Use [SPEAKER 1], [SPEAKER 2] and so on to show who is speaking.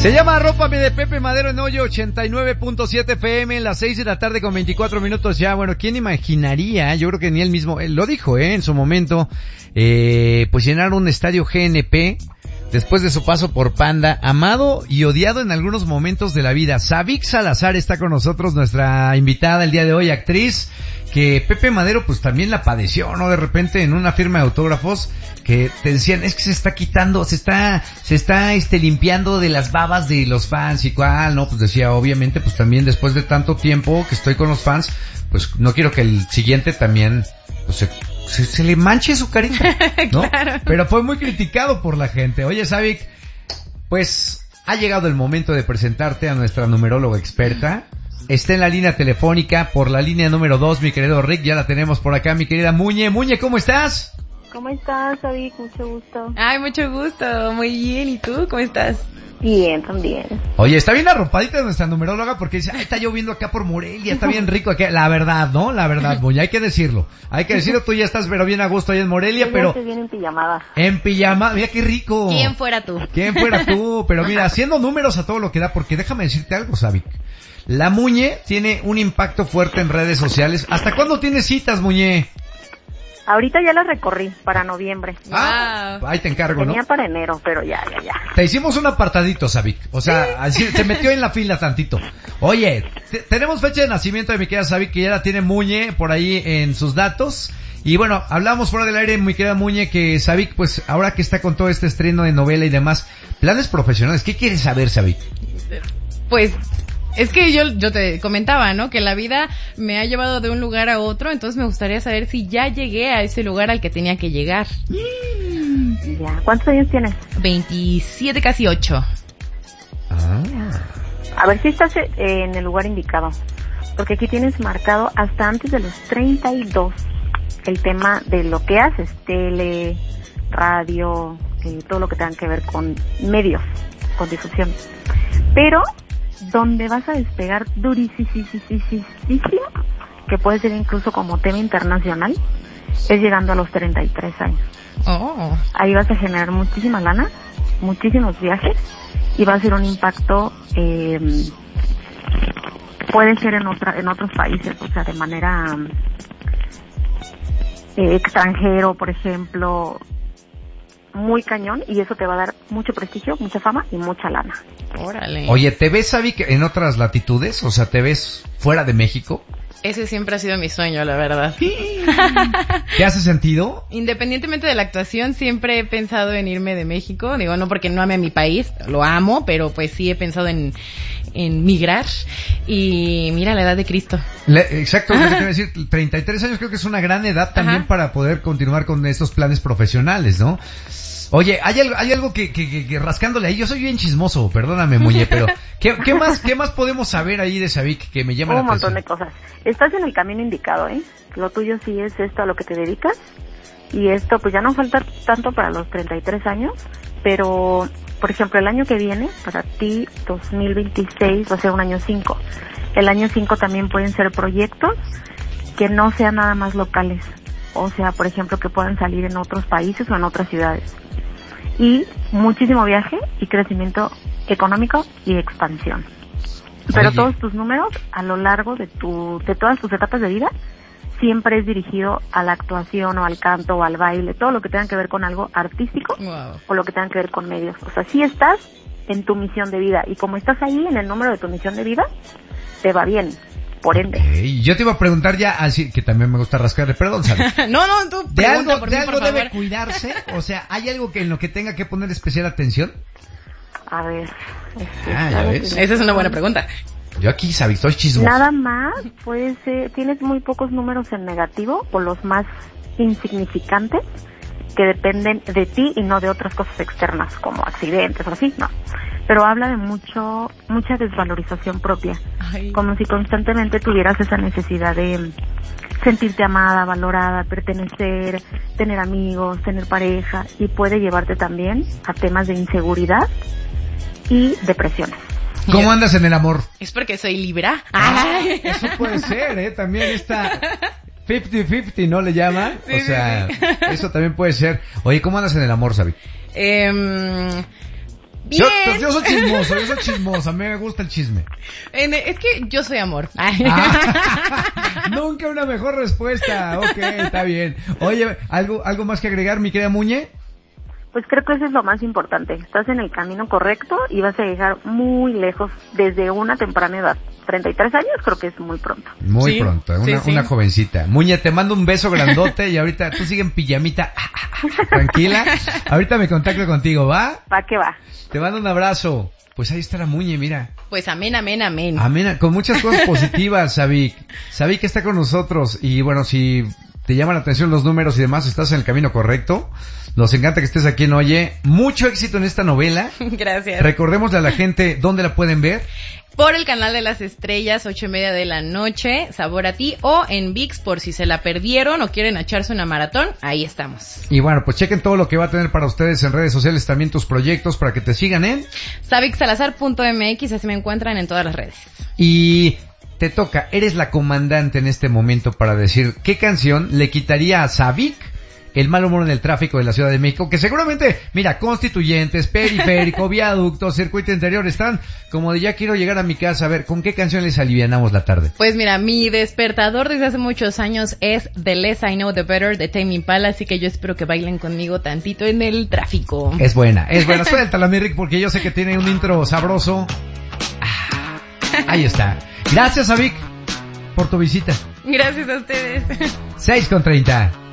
[SPEAKER 1] Se llama Arrópame de Pepe Madero en Hoyo 89.7 FM en las 6 de la tarde con 24 minutos ya. Bueno, ¿quién imaginaría? Yo creo que ni él mismo, él lo dijo, en su momento, pues llenar un estadio GNP después de su paso por Panda, amado y odiado en algunos momentos de la vida. Savic Salazar está con nosotros, nuestra invitada el día de hoy, actriz, que Pepe Madero pues también la padeció, ¿no? De repente en una firma de autógrafos que te decían, es que se está quitando, se está limpiando de las babas de los fans y cuál, ¿no? Pues decía, obviamente, pues también después de tanto tiempo que estoy con los fans, pues no quiero que el siguiente también, pues se le manche su carita, ¿no? Claro. Pero fue muy criticado por la gente. Oye, Savic, pues ha llegado el momento de presentarte a nuestra numeróloga experta. Está en la línea telefónica por la línea número 2, mi querido Rick, ya la tenemos por acá, mi querida Muñe. Muñe, ¿cómo estás?
[SPEAKER 2] ¿Cómo estás, Savic? Mucho gusto.
[SPEAKER 3] Ay, mucho gusto, muy bien. ¿Y tú? ¿Cómo estás?
[SPEAKER 2] Bien, también.
[SPEAKER 1] Oye, está bien arropadita nuestra numeróloga porque dice, está lloviendo acá por Morelia, está bien rico aquí. La verdad, ¿no? La verdad, Muñe, hay que decirlo. Tú ya estás pero bien a gusto ahí en Morelia, pero...
[SPEAKER 2] Estoy bien en pijamada.
[SPEAKER 1] En pijama, mira qué rico.
[SPEAKER 3] ¿Quién fuera tú?
[SPEAKER 1] Pero mira, haciendo números a todo lo que da, porque déjame decirte algo, Savic. La Muñe tiene un impacto fuerte en redes sociales. ¿Hasta cuándo tienes citas, Muñe?
[SPEAKER 2] Ahorita ya las recorrí para noviembre.
[SPEAKER 1] Ahí te encargo, ¿no?
[SPEAKER 2] Tenía para enero, pero ya.
[SPEAKER 1] Te hicimos un apartadito, Savic. O sea, así, se metió en la fila tantito. Oye, tenemos fecha de nacimiento de mi querida Savic, que ya la tiene Muñe por ahí en sus datos. Y bueno, hablamos fuera del aire, mi querida Muñe, que Savic, pues ahora que está con todo este estreno de novela y demás, planes profesionales, ¿qué quieres saber, Savic?
[SPEAKER 3] Pues... es que yo te comentaba, ¿no? Que la vida me ha llevado de un lugar a otro, entonces me gustaría saber si ya llegué a ese lugar al que tenía que llegar.
[SPEAKER 2] Ya. ¿Cuántos años tienes?
[SPEAKER 3] 27, casi 8.
[SPEAKER 2] A ver si estás en el lugar indicado. Porque aquí tienes marcado hasta antes de los 32 el tema de lo que haces, tele, radio, todo lo que tenga que ver con medios, con difusión. Pero... donde vas a despegar durísimo, que puede ser incluso como tema internacional, es llegando a los 33 años.
[SPEAKER 3] Oh.
[SPEAKER 2] Ahí vas a generar muchísima lana, muchísimos viajes, y va a ser un impacto, puede ser en otros países, o sea, de manera extranjero, por ejemplo, muy cañón, y eso te va a dar mucho prestigio, mucha fama y mucha lana.
[SPEAKER 3] Órale.
[SPEAKER 1] Oye, ¿te ves, Savic, en otras latitudes? O sea, ¿te ves fuera de México?
[SPEAKER 3] Ese siempre ha sido mi sueño, la verdad.
[SPEAKER 1] ¿Te hace sentido?
[SPEAKER 3] Independientemente de la actuación, siempre he pensado en irme de México. Digo, no porque no ame a mi país, lo amo, pero pues sí he pensado en migrar. Y mira la edad de Cristo.
[SPEAKER 1] Exacto, lo que te iba a decir, 33 años creo que es una gran edad también para poder continuar con estos planes profesionales, ¿no? Oye, hay algo que rascándole ahí, yo soy bien chismoso, perdóname, Muñe, pero ¿qué más podemos saber ahí de Savic que me llama la atención?
[SPEAKER 2] Un montón de cosas. Estás en el camino indicado, ¿eh? Lo tuyo sí es esto a lo que te dedicas, y esto pues ya no falta tanto para los 33 años, pero por ejemplo el año que viene, para ti 2026 va a ser un año 5. El año 5 también pueden ser proyectos que no sean nada más locales, o sea, por ejemplo, que puedan salir en otros países o en otras ciudades. Y muchísimo viaje y crecimiento económico y expansión. Pero
[SPEAKER 1] Oye,
[SPEAKER 2] todos tus números a lo largo de todas tus etapas de vida siempre es dirigido a la actuación o al canto o al baile, todo lo que tenga que ver con algo artístico.
[SPEAKER 3] Wow.
[SPEAKER 2] O lo que tenga que ver con medios. O sea, sí estás en tu misión de vida, y como estás ahí en el número de tu misión de vida, te va bien. Por ende.
[SPEAKER 1] Okay. Yo te iba a preguntar ya, así que también me gusta rascarle, perdón, Savic.
[SPEAKER 3] No, tú pregunta por mí,
[SPEAKER 1] ¿De algo
[SPEAKER 3] por favor.
[SPEAKER 1] debe cuidarse? O sea, ¿hay algo en lo que tenga que poner especial atención?
[SPEAKER 2] A ver.
[SPEAKER 1] Ya ves.
[SPEAKER 3] Esa es una buena pregunta.
[SPEAKER 1] Yo aquí, Savic, soy chismoso.
[SPEAKER 2] Nada más, puede ser, tienes muy pocos números en negativo, o los más insignificantes, que dependen de ti y no de otras cosas externas, como accidentes o así, no. Pero habla de mucha desvalorización propia.
[SPEAKER 3] Ay.
[SPEAKER 2] Como si constantemente tuvieras esa necesidad de sentirte amada, valorada, pertenecer, tener amigos, tener pareja, y puede llevarte también a temas de inseguridad y depresiones.
[SPEAKER 1] ¿Cómo andas en el amor?
[SPEAKER 3] ¿Es porque soy Libra?
[SPEAKER 1] Ay, eso puede ser, también está 50-50, ¿no le llaman?
[SPEAKER 3] Sí,
[SPEAKER 1] o sea,
[SPEAKER 3] sí.
[SPEAKER 1] eso también puede ser. Oye, ¿cómo andas en el amor, Savic?
[SPEAKER 3] Bien.
[SPEAKER 1] Yo soy chismoso, a mí me gusta el chisme.
[SPEAKER 3] Es que yo soy amor.
[SPEAKER 1] Nunca una mejor respuesta. Ok, está bien. Oye, ¿algo más que agregar, mi querida Muñe?
[SPEAKER 2] Pues creo que eso es lo más importante. Estás en el camino correcto y vas a llegar muy lejos desde una temprana edad. 33 años creo que es muy pronto.
[SPEAKER 1] Muy pronto, una jovencita. Muñe, te mando un beso grandote y ahorita tú sigue en pijamita. Tranquila. Ahorita me contacto contigo, ¿va?
[SPEAKER 2] Va que va.
[SPEAKER 1] Te mando un abrazo. Pues ahí está la Muñe, mira.
[SPEAKER 3] Pues amén, amén, amén.
[SPEAKER 1] Amén, con muchas cosas positivas, Sabik. Sabik está con nosotros y bueno, si te llaman la atención los números y demás, estás en el camino correcto. Nos encanta que estés aquí en Oye. Mucho éxito en esta novela.
[SPEAKER 3] Gracias.
[SPEAKER 1] Recordémosle a la gente dónde la pueden ver.
[SPEAKER 3] Por el canal de las estrellas, 8:30 de la noche, Sabor a ti, o en ViX por si se la perdieron o quieren echarse una maratón, ahí estamos.
[SPEAKER 1] Y bueno, pues chequen todo lo que va a tener para ustedes en redes sociales, también tus proyectos para que te sigan en
[SPEAKER 3] sabicsalazar.mx, así me encuentran en todas las redes.
[SPEAKER 1] Y te toca, eres la comandante en este momento para decir qué canción le quitaría a Sabik el mal humor en el tráfico de la Ciudad de México, que seguramente, mira, Constituyentes, Periférico, Viaducto, Circuito Interior, están como de ya quiero llegar a mi casa. A ver, ¿con qué canción les alivianamos la tarde?
[SPEAKER 3] Pues mira, mi despertador desde hace muchos años es The Less I Know The Better de Tame Impala, así que yo espero que bailen conmigo tantito en el tráfico.
[SPEAKER 1] Es buena, suéltala mi Rick, porque yo sé que tiene un intro sabroso. Ahí está. Gracias, Sabik, por tu visita.
[SPEAKER 3] Gracias a ustedes.
[SPEAKER 1] 6:30.